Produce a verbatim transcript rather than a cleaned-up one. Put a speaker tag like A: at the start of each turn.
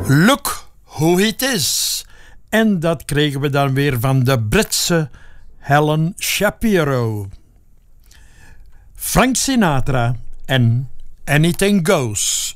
A: Look Who It Is. En dat kregen we dan weer van de Britse Helen Shapiro. Frank Sinatra en Anything Goes.